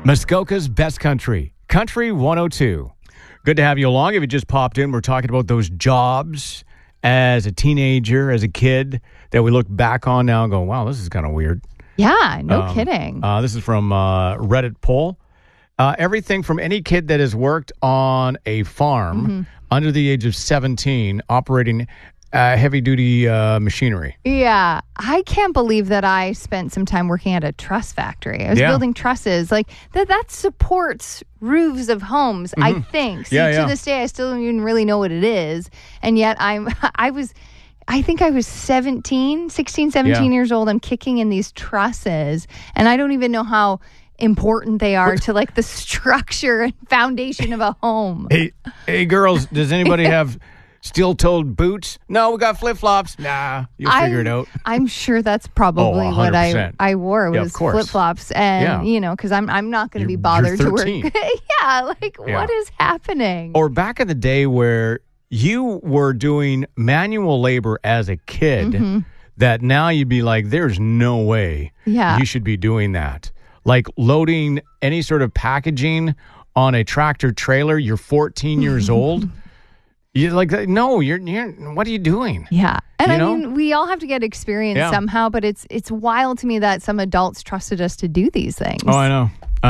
Muskoka's Best Country, Country 102. Good to have you along. If you just popped in, we're talking about those jobs as a teenager, as a kid, that we look back on now and go, wow, this is kind of weird. Yeah, no kidding. This is from Reddit poll. Everything from any kid that has worked on a farm under the age of 17 operating heavy-duty machinery. Yeah, I can't believe that I spent some time working at a truss factory. I was building trusses. Like, that supports roofs of homes, I think. See, to this day, I still don't even really know what it is. And yet, I think I was 16, 17 years old. I'm kicking in these trusses, and I don't even know how important they are to like the structure and foundation of a home. Hey girls, does anybody have steel-toed boots? No, we got flip-flops. Nah, you'll figure it out. I'm sure that's probably what I wore was flip-flops. And, because I'm not going to be bothered to work. What is happening? Or back in the day where you were doing manual labor as a kid, that now you'd be like, there's no way you should be doing that. Like loading any sort of packaging on a tractor trailer, you're 14 years old. You're like, no, you're. What are you doing? Yeah, and I mean, we all have to get experience somehow, but it's wild to me that some adults trusted us to do these things. Oh, I know.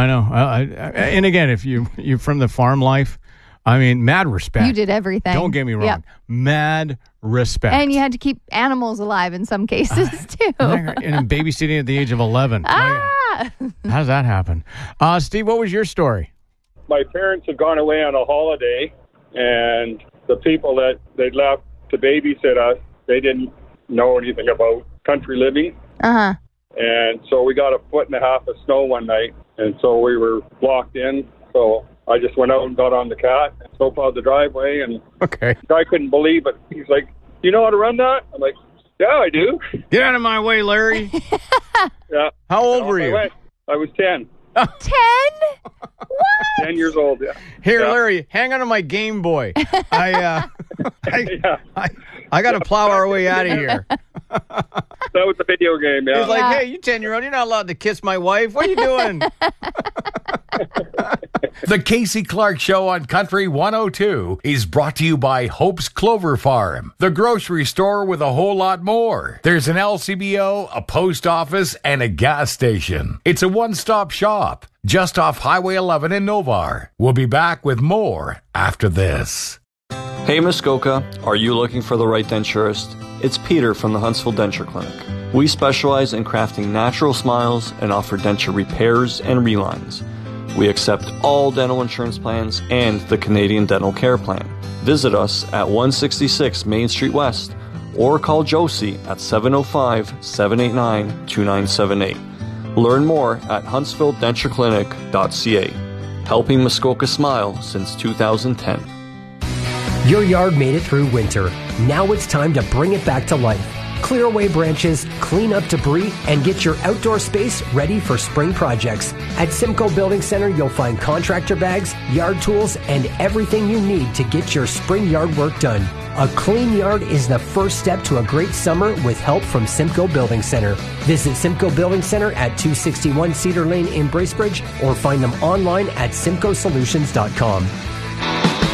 And again, if you're from the farm life, I mean, mad respect. You did everything. Don't get me wrong. Yep. Mad respect. And you had to keep animals alive in some cases too. And babysitting at the age of 11. How does that happen? Steve, what was your story? My parents had gone away on a holiday, and the people that they'd left to babysit us, they didn't know anything about country living. And so we got a foot and a half of snow one night, and so we were locked in. So I just went out and got on the cat and snowplowed the driveway, and the guy couldn't believe it. He's like, "Do you know how to run that?" I'm like, "Yeah, I do." Get out of my way, Larry. Yeah. How old were you? I was 10. 10? What? 10 years old, yeah. Here, Larry, hang on to my Game Boy. I got to plow our way out of here. That was a video game, He's like, hey, you 10-year-old, you're not allowed to kiss my wife. What are you doing? The Casey Clark Show on Country 102 is brought to you by Hope's Clover Farm, the grocery store with a whole lot more. There's an LCBO, a post office, and a gas station. It's a one-stop shop just off Highway 11 in Novar. We'll be back with more after this. Hey Muskoka, are you looking for the right denturist? It's Peter from the Huntsville Denture Clinic. We specialize in crafting natural smiles and offer denture repairs and relines. We accept all dental insurance plans and the Canadian Dental Care Plan. Visit us at 166 Main Street West or call Josie at 705-789-2978. Learn more at huntsvilledentureclinic.ca. Helping Muskoka smile since 2010. Your yard made it through winter. Now it's time to bring it back to life. Clear away branches, clean up debris, and get your outdoor space ready for spring projects. At Simcoe Building Center, you'll find contractor bags, yard tools, and everything you need to get your spring yard work done. A clean yard is the first step to a great summer with help from Simcoe Building Center. Visit Simcoe Building Center at 261 Cedar Lane in Bracebridge or find them online at simcoesolutions.com.